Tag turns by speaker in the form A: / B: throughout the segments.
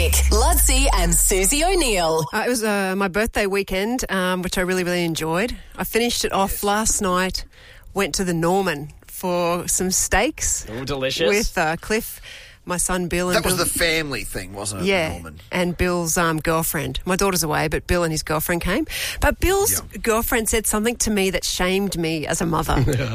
A: Nick, Ludsey and Susie O'Neill.
B: It was my birthday weekend, which I really, really enjoyed. I finished it off last night, went to the Norman for some steaks.
C: Oh, delicious.
B: With Cliff, my son Bill. And
D: That was
B: Bill.
D: the family thing, wasn't it?
B: Yeah,
D: Norman?
B: and Bill's girlfriend. My daughter's away, but Bill and his girlfriend came. But Bill's girlfriend said something to me that shamed me as a mother.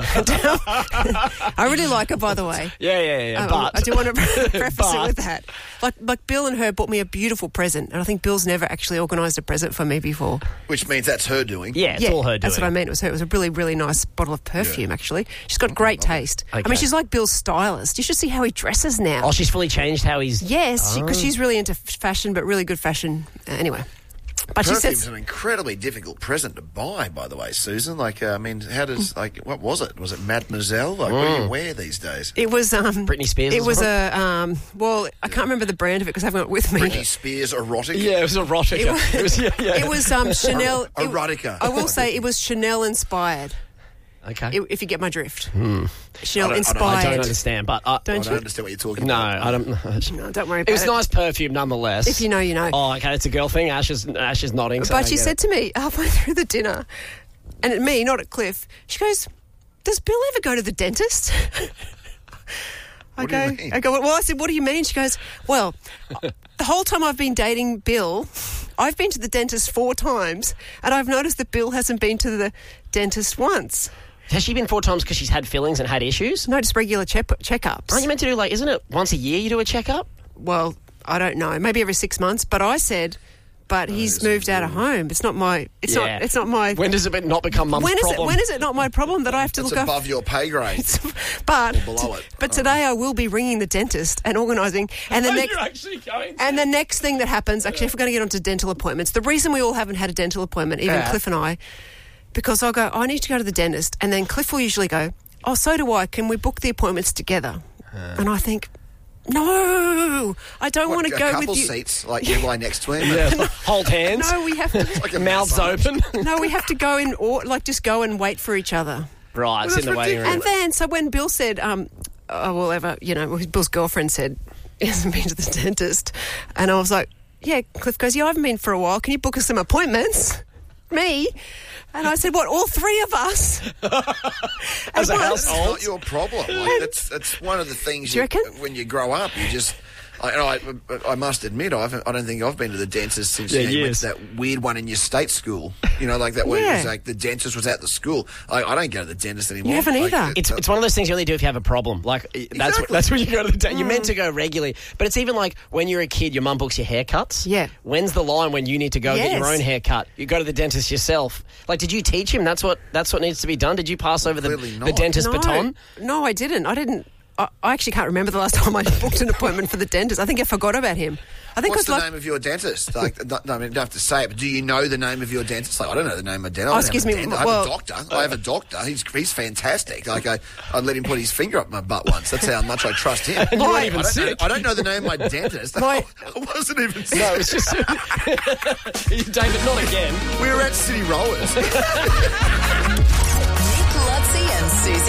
B: I really like her, by the way.
C: Yeah. But
B: I do want to preface it with that. Like Bill and her bought me a beautiful present, and I think Bill's never actually organised a present for me before.
D: Which means that's her doing.
C: yeah, it's all her doing.
B: That's what I mean. It was her. It was a really, really nice bottle of perfume, actually. She's got great taste.
C: Okay.
B: I mean, she's like Bill's stylist. You should see how he dresses now.
C: Oh, she's fully changed how he's...
B: Yes, because she's really into fashion, but really good fashion. Anyway. But she
D: Perfume's
B: says...
D: an incredibly difficult present to buy, by the way, Susan. Like, I mean, how does, what was it? Was it Mademoiselle? Like, what do you wear these days?
B: It was...
C: Britney Spears.
B: It was a... I can't remember the brand of it because I haven't got it with me.
D: Britney Spears erotic?
C: Yeah, it was erotica.
B: It was Chanel...
D: Erotica.
B: I will say it was Chanel inspired.
C: Okay.
B: If you get my drift.
D: I
B: Chanel
D: don't
B: inspired.
C: I don't understand, but...
D: I
B: Don't
D: don't
B: you?
D: understand what you're talking
C: No,
D: about.
C: I don't...
B: No, don't worry about
C: It was
B: it.
C: nice perfume nonetheless.
B: If you know, you know.
C: Oh, okay, it's a girl thing. Ash is nodding. So
B: But she said to me halfway through the dinner, and at me, not at Cliff, she goes, "Does Bill ever go to the dentist?"
D: What do you mean?
B: I go, well, I said, "What do you mean?" She goes, "Well, the whole time I've been dating Bill, I've been to the dentist 4 times, and I've noticed that Bill hasn't been to the dentist once.
C: Has she been 4 times because she's had fillings and had issues?
B: No, just regular checkups."
C: Aren't you meant to do, isn't it once a year you do a checkup?
B: Well, I don't know, maybe every 6 months. But I said, "But he's moved out of home. It's not my. It's not my.
C: When does it not become mum's problem?
B: When is it not my problem that I have to
D: It's
B: look
D: above your pay grade.
B: But
D: Or below it.
B: But today I will be ringing the dentist and organising. And the next,
C: actually going to?
B: and the next thing that happens, actually, if we're going to get onto dental appointments, the reason we all haven't had a dental appointment, even Cliff and I, because I'll go, I need to go to the dentist, and then Cliff will usually go, oh, so do I. Can we book the appointments together? And I think, no, I don't want to go
D: couple
B: with you.
D: seats, like you lie next to him.
C: Yeah, hold hands.
B: No, we have to.
D: Like a
C: Mouths
D: massage.
C: open.
B: No, we have to go in, or just go and wait for each other.
C: Right, it's in the waiting room.
B: And then, so when Bill said, Bill's girlfriend said he hasn't been to the dentist, and I was like, yeah, Cliff goes, yeah, I haven't been for a while. Can you book us some appointments? Me? And I said, what, all 3 of us?
C: As a
D: It's
C: household.
D: not your problem. Like, it's one of the things
B: Do you reckon?
D: when you grow up, you just... I must admit, I don't think I've been to the dentist since you went
C: years.
D: to that weird one in your state school. You know, like that one.
B: Yeah.
D: It was like the dentist was at the school. I don't go to the dentist anymore.
B: You haven't
D: Like,
B: either.
C: It's one of those things you only do if you have a problem. Like that's when you go to the dentist. You're meant to go regularly, but it's even like when you're a kid, your mum books your haircuts.
B: Yeah.
C: When's the line when you need to go get your
B: Yes.
C: own haircut? You go to the dentist yourself. Like, did you teach him that's what needs to be done? Did you pass over the
D: Clearly not.
C: dentist baton?
B: No, I didn't. I actually can't remember the last time I booked an appointment for the dentist. I think I forgot about him. I think
D: What's
B: it was
D: the name of your dentist? Like, I mean, you don't have to say it, but do you know the name of your dentist? Like, I don't know the name of my dentist.
B: Oh, excuse me,
D: I have
B: well-
D: a doctor. I have a doctor. He's fantastic. Like, I let him put his finger up my butt once. That's how much I trust him.
C: And you weren't even sick.
D: I don't know the name of my dentist. I wasn't even sick.
C: No, it's just David, not again.
D: We were at City Rollers.
A: Nick, Ludsey and Susie